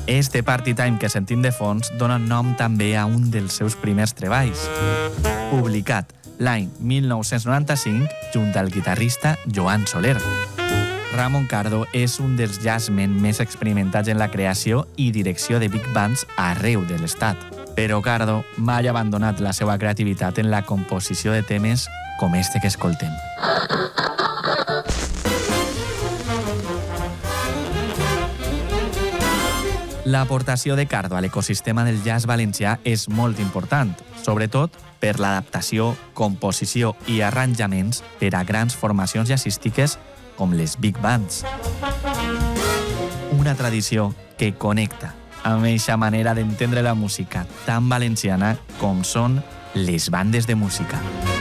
Este Party Time que sentim de fons dona nom també a un dels seus primers treballs, publicat l'any 1995 junt al guitarrista Joan Soler. Ramon Cardo és un dels jazzmen més experimentats en la creació i direcció de big bands arreu de l'estat. Però Cardo mai ha abandonat la seva creativitat en la composició de temes com este que escoltem. L'aportació de Cardo a l'ecosistema del jazz valencià és molt important, sobretot per l'adaptació, composició i arranjaments per a grans formacions jazzístiques com les big bands. Una tradició que connecta amb eixa manera d'entendre la música tan valenciana com són les bandes de música.